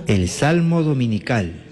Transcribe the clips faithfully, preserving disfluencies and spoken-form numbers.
El Salmo Dominical.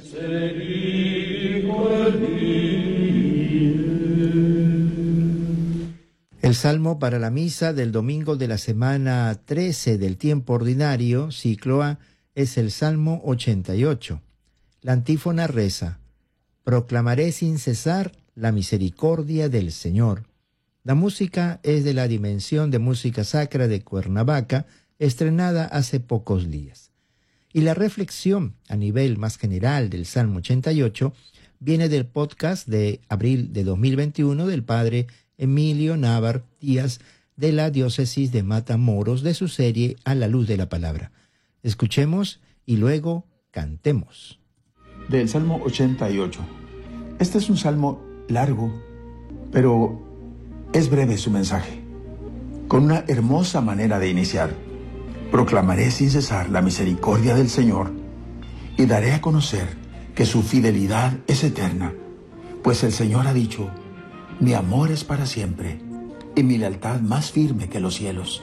El Salmo para la misa del domingo de la semana trece del tiempo ordinario, ciclo A, es el Salmo ochenta y ocho. La antífona reza: proclamaré sin cesar la misericordia del Señor. La música es de la Dimensión de Música Sacra de Cuernavaca, estrenada hace pocos días. Y la reflexión a nivel más general del Salmo ochenta y ocho viene del podcast de abril de dos mil veintiuno del padre Emilio Návar Díaz de la diócesis de Matamoros, de su serie A la luz de la palabra. Escuchemos y luego cantemos. Del Salmo ochenta y ocho. Este es un salmo largo, pero es breve su mensaje, con una hermosa manera de iniciar. Proclamaré sin cesar la misericordia del Señor y daré a conocer que su fidelidad es eterna, pues el Señor ha dicho: mi amor es para siempre y mi lealtad más firme que los cielos.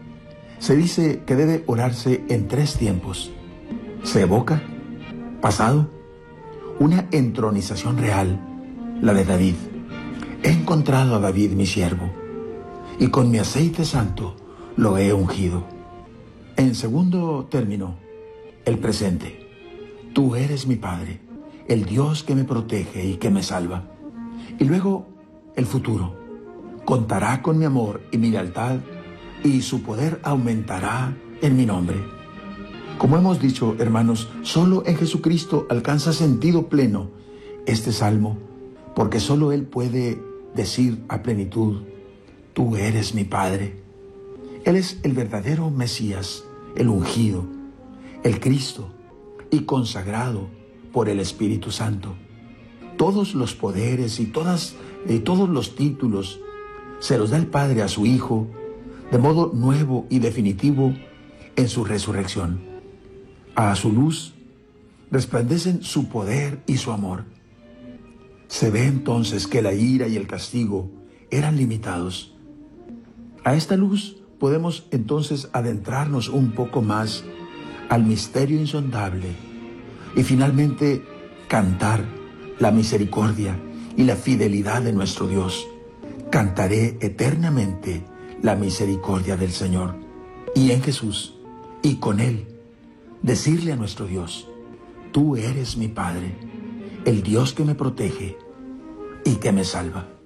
Se dice que debe orarse en tres tiempos: se evoca, pasado, una entronización real, la de David. He encontrado a David mi siervo, y con mi aceite santo lo he ungido. En segundo término, el presente. Tú eres mi Padre, el Dios que me protege y que me salva. Y luego, el futuro. Contará con mi amor y mi lealtad, y su poder aumentará en mi nombre. Como hemos dicho, hermanos, solo en Jesucristo alcanza sentido pleno este salmo, porque solo Él puede decir a plenitud: tú eres mi Padre. Él es el verdadero Mesías, el ungido, el Cristo, y consagrado por el Espíritu Santo. Todos los poderes y todas, y todos los títulos se los da el Padre a su Hijo de modo nuevo y definitivo en su resurrección. A su luz resplandecen su poder y su amor. Se ve entonces que la ira y el castigo eran limitados. A esta luz podemos entonces adentrarnos un poco más al misterio insondable y finalmente cantar la misericordia y la fidelidad de nuestro Dios. Cantaré eternamente la misericordia del Señor, y en Jesús y con Él decirle a nuestro Dios: tú eres mi Padre, el Dios que me protege y que me salva.